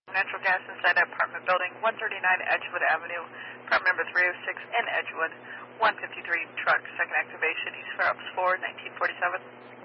Natural gas inside apartment building, 139 Edgewood Avenue, apartment number 306 in Edgewood, 153 truck, second activation, East Fair Ops 4, 1947.